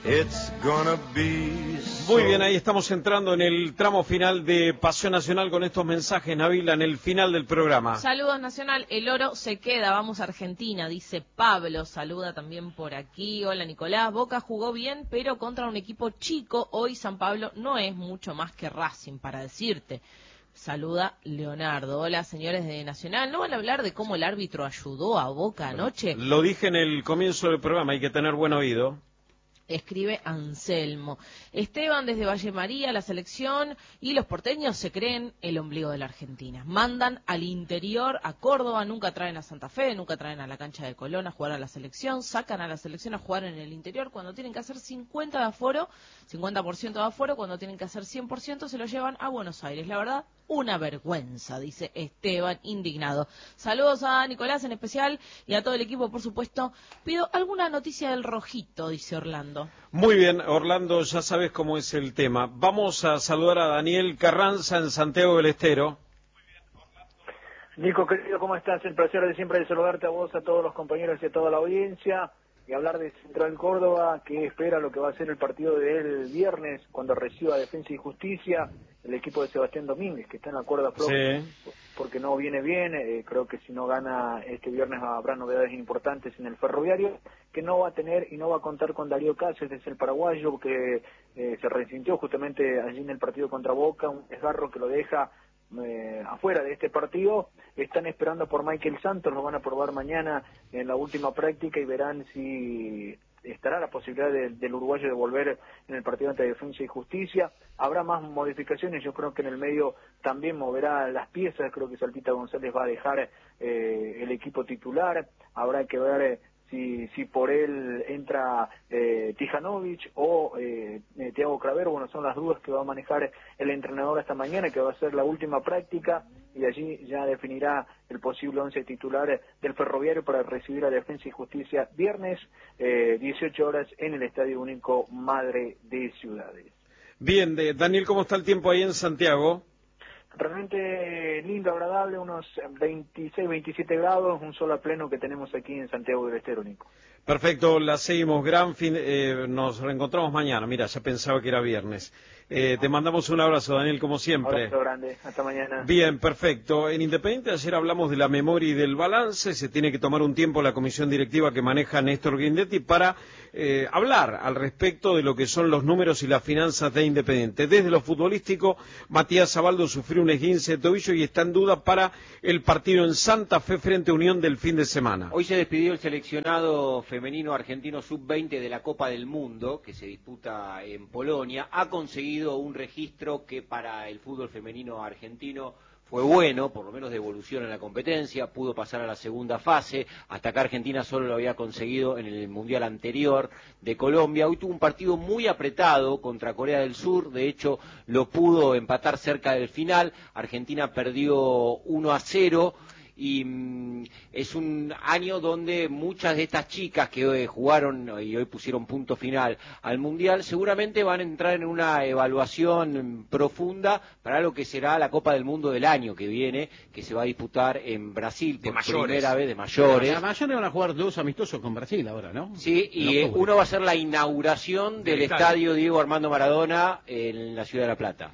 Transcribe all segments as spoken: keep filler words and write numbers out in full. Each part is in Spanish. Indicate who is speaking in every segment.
Speaker 1: It's gonna be so...
Speaker 2: Muy bien, ahí estamos entrando en el tramo final de Pasión Nacional con estos mensajes, Nabila, en el final del programa.
Speaker 3: Saludos, Nacional, el oro se queda, vamos a Argentina, dice Pablo, saluda también por aquí. Hola, Nicolás, Boca jugó bien, pero contra un equipo chico, hoy San Pablo no es mucho más que Racing, para decirte. Saluda Leonardo. Hola, señores de Nacional, ¿no van a hablar de cómo el árbitro ayudó a Boca anoche?
Speaker 2: Lo dije en el comienzo del programa, hay que tener buen oído.
Speaker 3: Escribe Anselmo. Esteban desde Valle María, la selección y los porteños se creen el ombligo de la Argentina. Mandan al interior a Córdoba, nunca traen a Santa Fe, nunca traen a la cancha de Colón a jugar a la selección, sacan a la selección a jugar en el interior cuando tienen que hacer cincuenta de aforo, cincuenta por ciento de aforo, cuando tienen que hacer cien por ciento se lo llevan a Buenos Aires. La verdad, una vergüenza, dice Esteban, indignado. Saludos a Nicolás en especial y a todo el equipo, por supuesto. Pido alguna noticia del Rojito, dice Orlando.
Speaker 2: Muy bien, Orlando, ya sabes cómo es el tema. Vamos a saludar a Daniel Carranza en Santiago del Estero.
Speaker 4: Nico, querido, ¿cómo estás? El placer de siempre de saludarte a vos, a todos los compañeros y a toda la audiencia. Y hablar de Central Córdoba, que espera lo que va a ser el partido del viernes, cuando reciba Defensa y Justicia, el equipo de Sebastián Domínguez, que está en la cuerda floja, sí, porque no viene bien. Eh, creo que si no gana este viernes habrá novedades importantes en el Ferroviario, que no va a tener y no va a contar con Darío Cáceres, el paraguayo, que eh, se resintió justamente allí en el partido contra Boca, un desgarro que lo deja Eh, afuera de este partido. Están esperando por Michael Santos, lo van a probar mañana en la última práctica y verán si estará la posibilidad de, del uruguayo de volver en el partido ante Defensa y Justicia. Habrá más modificaciones, yo creo que en el medio también moverá las piezas, creo que Salpita González va a dejar eh, el equipo titular, habrá que ver eh, si si por él entra eh, Tijanovic o eh, eh, Thiago Cravero. Bueno, son las dudas que va a manejar el entrenador esta mañana, que va a ser la última práctica, y allí ya definirá el posible once titular del Ferroviario para recibir a Defensa y Justicia viernes, eh, dieciocho horas, en el Estadio Único Madre de Ciudades.
Speaker 2: Bien, de, Daniel, ¿cómo está el tiempo ahí en Santiago?
Speaker 4: Realmente lindo, agradable, unos veintiséis, veintisiete grados, un sol a pleno que tenemos aquí en Santiago del Estero, Nico.
Speaker 2: Perfecto, la seguimos, gran fin, eh, nos reencontramos mañana, mira, ya pensaba que era viernes. Eh, te mandamos un abrazo, Daniel, como siempre.
Speaker 4: Un abrazo grande, hasta mañana.
Speaker 2: Bien, perfecto. En Independiente ayer hablamos de la memoria y del balance, se tiene que tomar un tiempo la comisión directiva que maneja Néstor Guindetti para eh, hablar al respecto de lo que son los números y las finanzas de Independiente. Desde lo futbolístico, Matías Zabaldo sufrió un esguince de tobillo y está en duda para el partido en Santa Fe frente a Unión del fin de semana.
Speaker 5: Hoy se despidió el seleccionado femenino argentino sub veinte de la Copa del Mundo, que se disputa en Polonia. Ha conseguido un registro que para el fútbol femenino argentino fue bueno, por lo menos de evolución en la competencia, pudo pasar a la segunda fase, hasta acá Argentina solo lo había conseguido en el Mundial anterior de Colombia. Hoy tuvo un partido muy apretado contra Corea del Sur, de hecho lo pudo empatar cerca del final. Argentina perdió uno a cero. Y mmm, es un año donde muchas de estas chicas que hoy jugaron y hoy pusieron punto final al Mundial seguramente van a entrar en una evaluación profunda para lo que será la Copa del Mundo del año que viene, que se va a disputar en Brasil por primera vez, de mayores.
Speaker 6: Los mayores van a jugar dos amistosos con Brasil ahora, ¿no?
Speaker 5: Sí, y eh, uno va a ser la inauguración del estadio Diego Armando Maradona en la Ciudad de La Plata.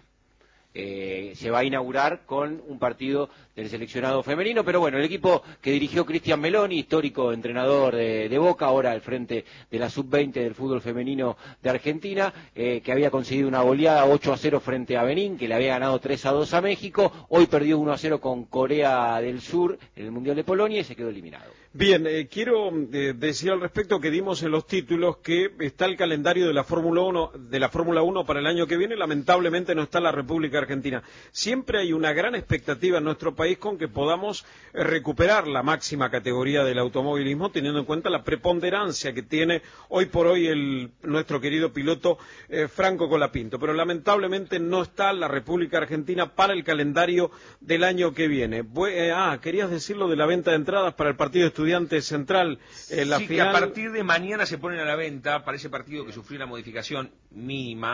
Speaker 5: Eh, se va a inaugurar con un partido del seleccionado femenino, pero bueno, el equipo que dirigió Cristian Meloni, histórico entrenador de, de Boca, ahora al frente de la sub veinte del fútbol femenino de Argentina, eh, que había conseguido una goleada ocho a cero frente a Benín, que le había ganado tres a dos a México, hoy perdió uno a cero con Corea del Sur en el Mundial de Polonia y se quedó eliminado.
Speaker 2: Bien, eh, quiero eh, decir al respecto que dimos en los títulos que está el calendario de la Fórmula uno, de la Fórmula uno para el año que viene, lamentablemente no está la República Argentina. Siempre hay una gran expectativa en nuestro país con que podamos eh, recuperar la máxima categoría del automovilismo, teniendo en cuenta la preponderancia que tiene hoy por hoy el, nuestro querido piloto eh, Franco Colapinto, pero lamentablemente no está la República Argentina para el calendario del año que viene. Bu eh, ah, querías decir lo de la venta de entradas para el partido de Estudiantes Central, eh, la
Speaker 7: sí,
Speaker 2: final...
Speaker 7: que a partir de mañana se ponen a la venta para ese partido que sufrió una modificación mínima,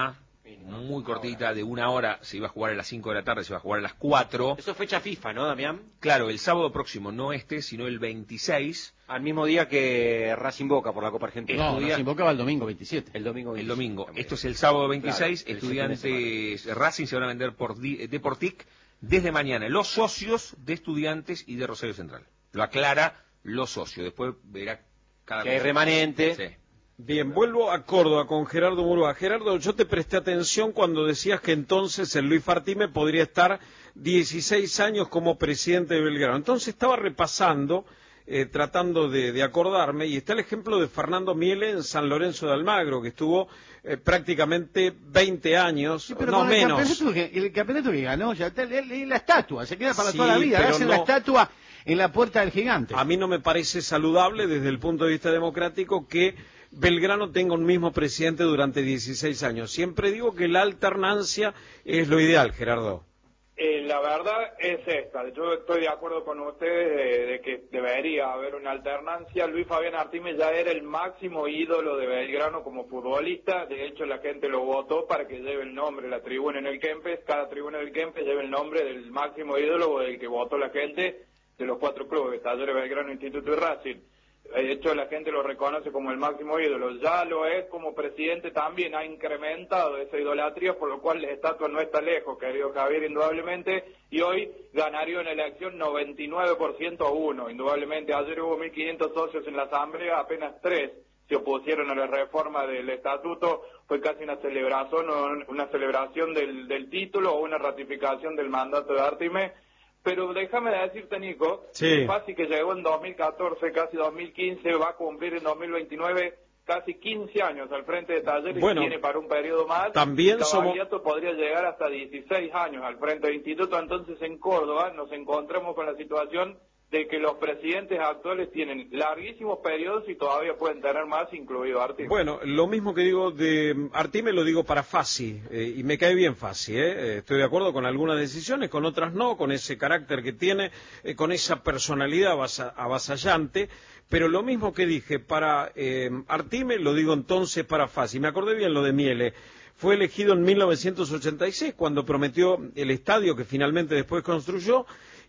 Speaker 7: muy cortita, de una hora, se iba a jugar a las cinco de la tarde, se iba a jugar a las cuatro.
Speaker 5: Eso es fecha FIFA, ¿no, Damián?
Speaker 7: Claro, el sábado próximo, no este, sino el veintiséis.
Speaker 5: Al mismo día que Racing Boca por la Copa Argentina.
Speaker 6: No, Racing Boca va el domingo veintisiete.
Speaker 5: El domingo
Speaker 7: El
Speaker 5: veintisiete.
Speaker 7: domingo.
Speaker 5: También.
Speaker 7: Esto es el sábado veintiséis.
Speaker 5: Claro, el
Speaker 7: Estudiantes Racing se van a vender por Di- Deportic desde mañana. Los socios de Estudiantes y de Rosario Central. Lo aclara los socios. Después verá cada
Speaker 5: Que hay
Speaker 7: cosa.
Speaker 5: remanente.
Speaker 7: Sí.
Speaker 2: Bien, vuelvo a Córdoba con Gerardo Murúa. Gerardo, yo te presté atención cuando decías que entonces el Luis Fartime podría estar dieciséis años como presidente de Belgrano. Entonces estaba repasando, eh, tratando de, de acordarme, y está el ejemplo de Fernando Miele en San Lorenzo de Almagro, que estuvo eh, prácticamente veinte años,
Speaker 6: Sí, pero
Speaker 2: no
Speaker 6: con el
Speaker 2: menos.
Speaker 6: campeonato que, el campeonato que ganó, ya está, el- el- la estatua, se queda para
Speaker 2: Sí,
Speaker 6: toda la vida.
Speaker 2: pero
Speaker 6: Hacen
Speaker 2: no-
Speaker 6: la estatua en la puerta del gigante.
Speaker 2: A mí no me parece saludable desde el punto de vista democrático que Belgrano tenga un mismo presidente durante dieciséis años. Siempre digo que la alternancia es lo ideal, Gerardo.
Speaker 8: Eh, la verdad es esta, yo estoy de acuerdo con ustedes de, de que debería haber una alternancia. Luis Fabián Artime ya era el máximo ídolo de Belgrano como futbolista, de hecho la gente lo votó para que lleve el nombre, la tribuna en el Kempes, cada tribuna del Kempes lleve el nombre del máximo ídolo o del que votó la gente de los cuatro clubes, Talleres, Belgrano, Instituto y Racing. De hecho, la gente lo reconoce como el máximo ídolo. Ya lo es como presidente también, ha incrementado esa idolatría, por lo cual la estatua no está lejos, querido Javier, indudablemente, y hoy ganaría una elección noventa y nueve por ciento a uno, indudablemente. Ayer hubo mil quinientos socios en la asamblea, apenas tres se opusieron a la reforma del estatuto, fue casi una celebración, una celebración del, del título o una ratificación del mandato de Artime. Pero déjame decirte, Nico,
Speaker 2: Sí.
Speaker 8: el Fasi que llegó en dos mil catorce, casi dos mil quince, va a cumplir en dos mil veintinueve casi quince años al frente de Talleres
Speaker 2: Bueno,
Speaker 8: y tiene para un periodo más.
Speaker 2: también somos-
Speaker 8: Cavaliato podría llegar hasta dieciséis años al frente del instituto. Entonces, en Córdoba nos encontramos con la situación de que los presidentes actuales tienen larguísimos periodos y todavía pueden tener más, incluido Artime.
Speaker 2: Bueno, lo mismo que digo de Artime lo digo para Fassi, eh, y me cae bien Fassi, ¿eh? Eh, estoy de acuerdo con algunas decisiones, con otras no, con ese carácter que tiene, eh, con esa personalidad avasa- avasallante, pero lo mismo que dije para eh, Artime lo digo entonces para Fassi. Me acordé bien lo de Miele. Fue elegido en mil novecientos ochenta y seis cuando prometió el estadio que finalmente después construyó,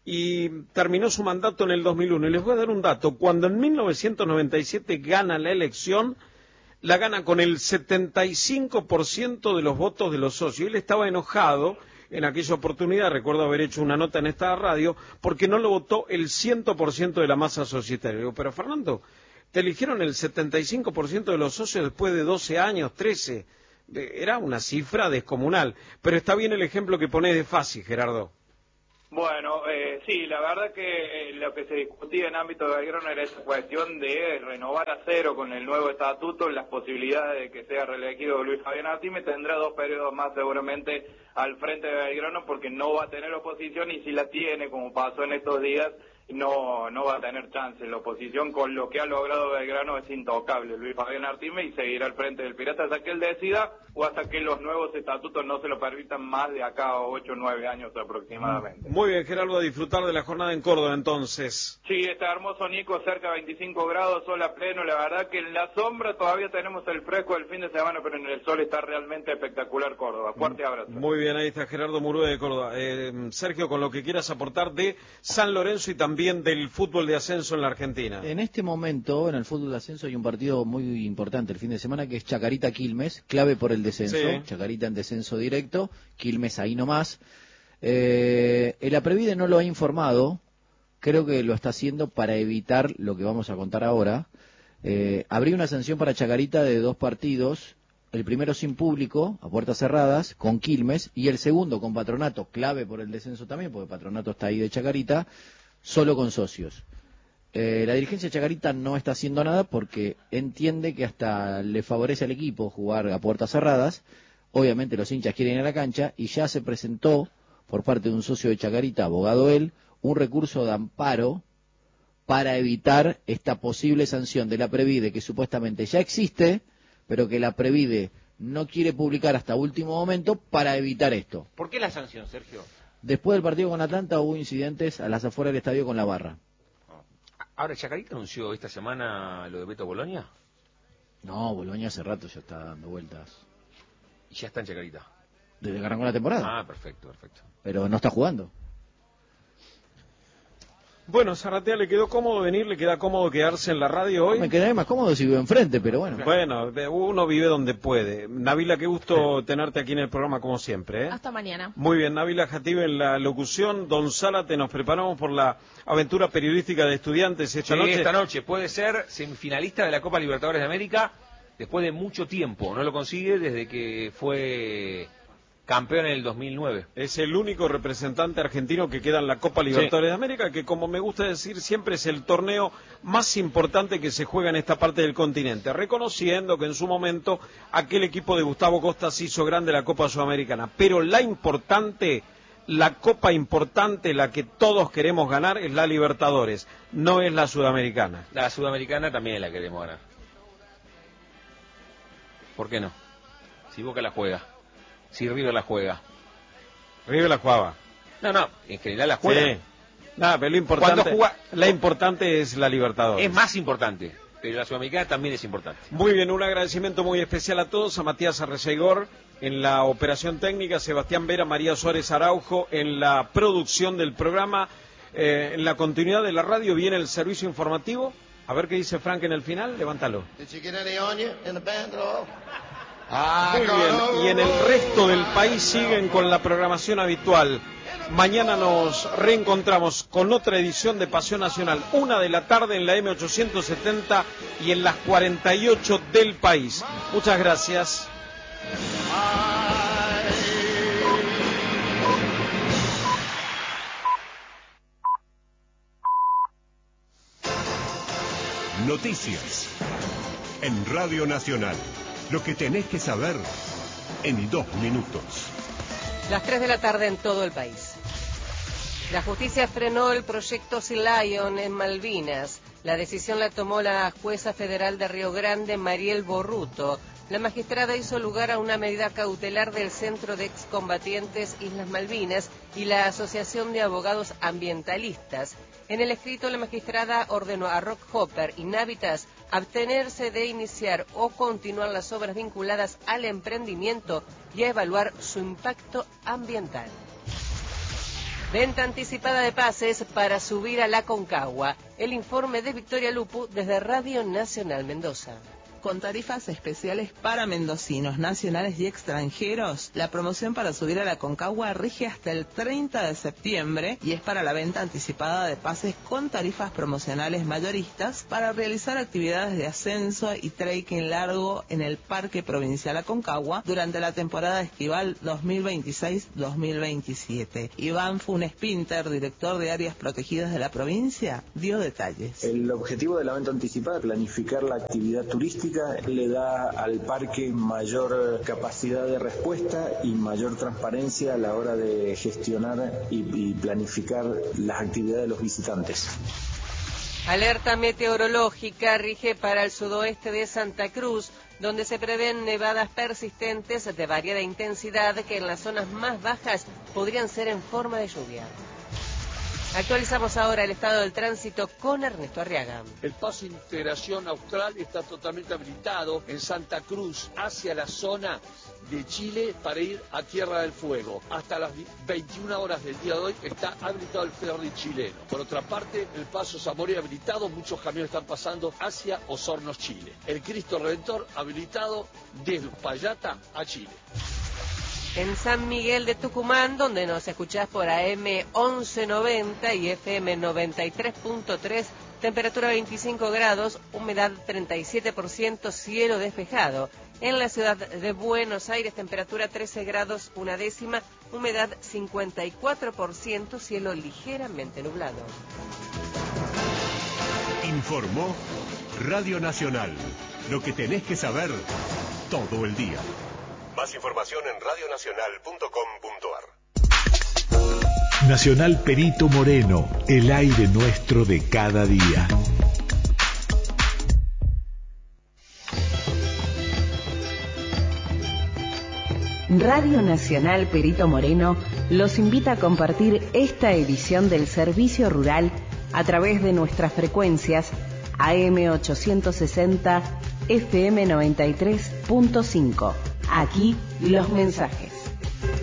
Speaker 2: y terminó su mandato en el dos mil uno. Y les voy a dar un dato. Cuando en mil novecientos noventa y siete gana la elección, la gana con el setenta y cinco por ciento de los votos de los socios. Él estaba enojado en aquella oportunidad, recuerdo haber hecho una nota en esta radio, porque no lo votó el cien por ciento de la masa societaria. Digo, pero Fernando, te eligieron el setenta y cinco por ciento de los socios después de doce años, trece. Era una cifra descomunal. Pero está bien el ejemplo que ponés de Fassi, Gerardo.
Speaker 8: Bueno, eh, sí, la verdad que eh, lo que se discutía en ámbito de Belgrano era esa cuestión de renovar a cero con el nuevo estatuto, las posibilidades de que sea reelegido Luis Fabián Artime. Tendrá dos periodos más seguramente al frente de Belgrano porque no va a tener oposición, y si la tiene, como pasó en estos días, no no va a tener chance. La oposición con lo que ha logrado Belgrano es intocable, Luis Fabián Artime, y seguirá al frente del Pirata hasta que él decida o hasta que los nuevos estatutos no se lo permitan más de acá a ocho o nueve años aproximadamente.
Speaker 2: Muy bien, Gerardo, a disfrutar de la jornada en Córdoba entonces.
Speaker 8: Sí, está hermoso, Nico, cerca de veinticinco grados, sol a pleno. La verdad que en la sombra todavía tenemos el fresco del fin de semana, pero en el sol está realmente espectacular Córdoba. Fuerte abrazo.
Speaker 2: Muy bien, ahí está Gerardo Murúa de Córdoba. Eh, Sergio, con lo que quieras aportar de San Lorenzo y también del fútbol de ascenso en la Argentina.
Speaker 9: En este momento, en el fútbol de ascenso, hay un partido muy importante el fin de semana, que es Chacarita-Quilmes, clave por el descenso.
Speaker 2: Sí.
Speaker 9: Chacarita en descenso directo, Quilmes ahí nomás. Eh, el Aprevide no lo ha informado, creo que lo está haciendo para evitar lo que vamos a contar ahora. Eh, habría una sanción para Chacarita de dos partidos, el primero sin público, a puertas cerradas, con Quilmes, y el segundo con Patronato, clave por el descenso también, porque Patronato está ahí de Chacarita, solo con socios. Eh, la dirigencia de Chacarita no está haciendo nada porque entiende que hasta le favorece al equipo jugar a puertas cerradas. Obviamente los hinchas quieren ir a la cancha, y ya se presentó por parte de un socio de Chacarita, abogado él, un recurso de amparo para evitar esta posible sanción de la Previde, que supuestamente ya existe, pero que la Previde no quiere publicar hasta último momento para evitar esto.
Speaker 5: ¿Por qué la sanción, Sergio?
Speaker 9: Después del partido con Atlanta hubo incidentes a las afueras del estadio con la barra.
Speaker 7: Ahora, ¿Chacarita anunció esta semana lo de Beto Boloña?
Speaker 9: No, Boloña hace rato ya está dando vueltas.
Speaker 7: Y ya está en Chacarita.
Speaker 9: desde que arrancó la temporada.
Speaker 7: Ah, perfecto, perfecto.
Speaker 9: Pero no está jugando.
Speaker 2: Bueno, Zarratea le quedó cómodo venir, le queda cómodo quedarse en la radio hoy.
Speaker 9: Me quedaría más cómodo si vivo enfrente, pero bueno.
Speaker 2: Bueno, uno vive donde puede. Nabila, qué gusto tenerte aquí en el programa como siempre, ¿eh?
Speaker 3: Hasta mañana.
Speaker 2: Muy bien, Nabila Jatib en la locución. Don Zárate, nos preparamos por la aventura periodística de Estudiantes esta
Speaker 7: Sí,
Speaker 2: noche.
Speaker 7: esta noche puede ser semifinalista de la Copa Libertadores de América después de mucho tiempo. No lo consigue desde que fue campeón en el dos mil nueve.
Speaker 2: Es el único representante argentino que queda en la Copa Libertadores sí. de América, que como me gusta decir siempre es el torneo más importante que se juega en esta parte del continente, reconociendo que en su momento aquel equipo de Gustavo Costa se hizo grande la Copa Sudamericana, pero la importante, la Copa importante, la que todos queremos ganar es la Libertadores, no es la Sudamericana.
Speaker 7: La Sudamericana también la queremos ganar. ¿Por qué no? Si Boca la juega. Si River la juega.
Speaker 2: River la jugaba.
Speaker 7: No, no, en general la juega.
Speaker 2: Sí. Nada, pero lo importante, juega... la importante es la Libertadores.
Speaker 7: Es más importante, pero la Sudamericana también es importante.
Speaker 2: Muy bien, un agradecimiento muy especial a todos, a Matías Arreceigor en la operación técnica, Sebastián Vera, María Suárez Araujo en la producción del programa. Eh, en la continuidad de la radio viene el servicio informativo. A ver qué dice Frank en el final, levántalo. Muy bien, y en el resto del país siguen con la programación habitual. Mañana nos reencontramos con otra edición de Pasión Nacional, una de la tarde en la eme ochocientos setenta y en las cuarenta y ocho del país. Muchas gracias.
Speaker 10: Noticias en Radio Nacional. Lo que tenés que saber en dos minutos.
Speaker 11: Las tres de la tarde en todo el país. La justicia frenó el proyecto Sea Lion en Malvinas. La decisión la tomó la jueza federal de Río Grande, Mariel Borruto. La magistrada hizo lugar a una medida cautelar del Centro de Excombatientes Islas Malvinas y la Asociación de Abogados Ambientalistas. En el escrito, la magistrada ordenó a Rock Hopper y Navitas abstenerse de iniciar o continuar las obras vinculadas al emprendimiento y a evaluar su impacto ambiental. Venta anticipada de pases para subir a la Concagua. El informe de Victoria Lupu desde Radio Nacional Mendoza.
Speaker 12: Con tarifas especiales para mendocinos, nacionales y extranjeros, la promoción para subir a la Concagua rige hasta el treinta de septiembre y es para la venta anticipada de pases con tarifas promocionales mayoristas para realizar actividades de ascenso y trekking largo en el Parque Provincial Aconcagua durante la temporada estival dos mil veintiséis dos mil veintisiete. Iván Funes Pinter, director de áreas protegidas de la provincia, dio detalles.
Speaker 13: El objetivo de la venta anticipada es planificar la actividad turística, le da al parque mayor capacidad de respuesta y mayor transparencia a la hora de gestionar y, y planificar las actividades de los visitantes.
Speaker 11: Alerta meteorológica rige para el sudoeste de Santa Cruz, donde se prevén nevadas persistentes de variada intensidad que en las zonas más bajas podrían ser en forma de lluvia. Actualizamos ahora el estado del tránsito con Ernesto Arriaga.
Speaker 14: El paso Integración Austral está totalmente habilitado en Santa Cruz hacia la zona de Chile para ir a Tierra del Fuego. Hasta las veintiuna horas del día de hoy está habilitado el ferry chileno. Por otra parte, el paso Zamora habilitado, muchos camiones están pasando hacia Osorno, Chile. El Cristo Redentor habilitado desde Uspallata a Chile.
Speaker 11: En San Miguel de Tucumán, donde nos escuchás por A M once noventa y F M noventa y tres punto tres, temperatura veinticinco grados, humedad treinta y siete por ciento, cielo despejado. En la ciudad de Buenos Aires, temperatura trece grados, una décima, humedad cincuenta y cuatro por ciento, cielo ligeramente nublado.
Speaker 10: Informó Radio Nacional. Lo que tenés que saber todo el día. Más información en radio nacional punto com punto ar.
Speaker 15: Nacional Perito Moreno, el aire nuestro de cada día.
Speaker 16: Radio Nacional Perito Moreno los invita a compartir esta edición del Servicio Rural a través de nuestras frecuencias A M ochocientos sesenta, F M noventa y tres punto cinco. Aquí los mensajes.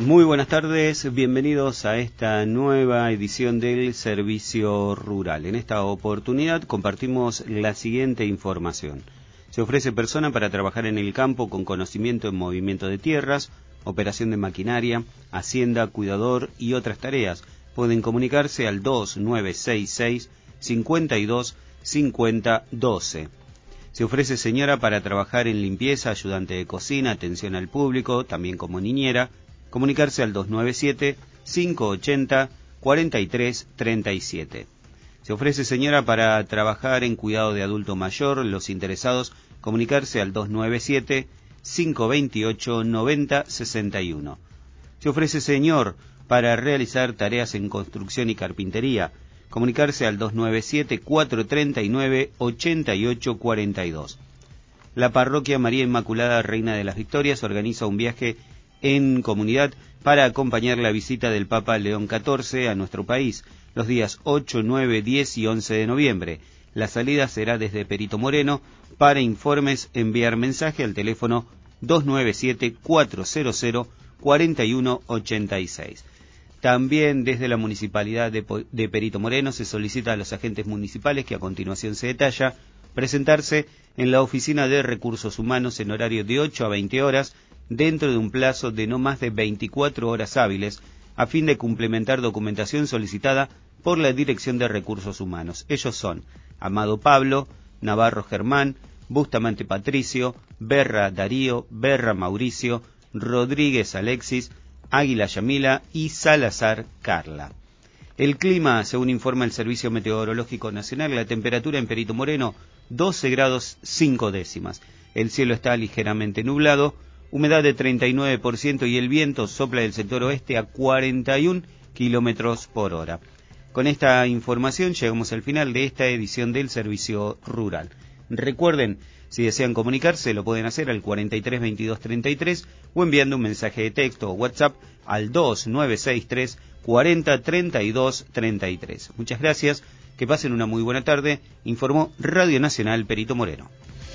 Speaker 17: Muy buenas tardes, bienvenidos a esta nueva edición del Servicio Rural. En esta oportunidad compartimos la siguiente información. Se ofrece persona para trabajar en el campo con conocimiento en movimiento de tierras, operación de maquinaria, hacienda, cuidador y otras tareas. Pueden comunicarse al dos nueve seis seis, cinco dos, cinco cero uno dos. Se ofrece señora para trabajar en limpieza, ayudante de cocina, atención al público, también como niñera. Comunicarse al dos nueve siete, cinco ocho cero, cuatro tres tres siete. Se ofrece señora para trabajar en cuidado de adulto mayor. Los interesados, comunicarse al dos nueve siete, cinco dos ocho, nueve cero seis uno. Se ofrece señor para realizar tareas en construcción y carpintería. Comunicarse al dos nueve siete, cuatro tres nueve, ocho ocho cuatro dos. La parroquia María Inmaculada Reina de las Victorias organiza un viaje en comunidad para acompañar la visita del Papa León catorce a nuestro país, los días ocho, nueve, diez y once de noviembre. La salida será desde Perito Moreno. Para informes, enviar mensaje al teléfono dos nueve siete, cuatro cero cero, cuatro uno ocho seis. También desde la Municipalidad de, de Perito Moreno se solicita a los agentes municipales, que a continuación se detalla, presentarse en la Oficina de Recursos Humanos en horario de ocho a veinte horas, dentro de un plazo de no más de veinticuatro horas hábiles, a fin de complementar documentación solicitada por la Dirección de Recursos Humanos. Ellos son Amado Pablo, Navarro Germán, Bustamante Patricio, Berra Darío, Berra Mauricio, Rodríguez Alexis, Águila Yamila y Salazar Carla. El clima, según informa el Servicio Meteorológico Nacional, la temperatura en Perito Moreno, doce grados cinco décimas. El cielo está ligeramente nublado, humedad de treinta y nueve por ciento y el viento sopla del sector oeste a cuarenta y un kilómetros por hora. Con esta información llegamos al final de esta edición del Servicio Rural. Recuerden, si desean comunicarse, lo pueden hacer al cuarenta y tres, veintidós, treinta y tres o enviando un mensaje de texto o WhatsApp al dos nueve seis tres, cuarenta, treinta y dos, treinta y tres. Muchas gracias, que pasen una muy buena tarde, informó Radio Nacional Perito Moreno.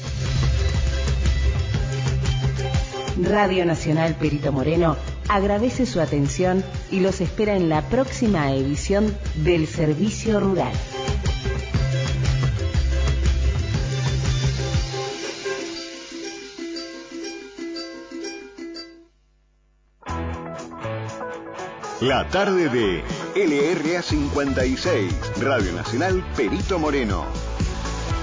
Speaker 16: Radio Nacional Perito Moreno agradece su atención y los espera en la próxima edición del Servicio Rural.
Speaker 10: La tarde de L R A cincuenta y seis, Radio Nacional Perito Moreno.